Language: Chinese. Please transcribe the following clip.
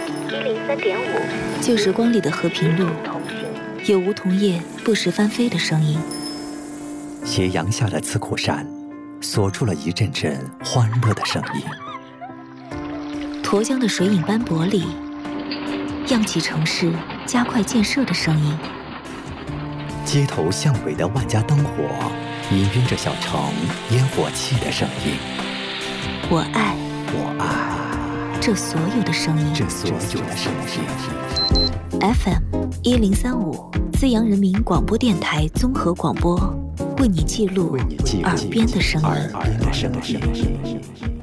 103.5， 旧时光里的和平路，有梧桐叶不时翻飞的声音。 斜阳下的刺库山，锁住了一阵阵欢乐的声音。 沱江的水影斑驳里，漾起城市加快建设的声音。 街头巷尾的万家灯火，氤氲着小城烟火气的声音。 我爱这所有的声音。FM 1035，资阳人民广播电台综合广播，为你记录耳边的声音。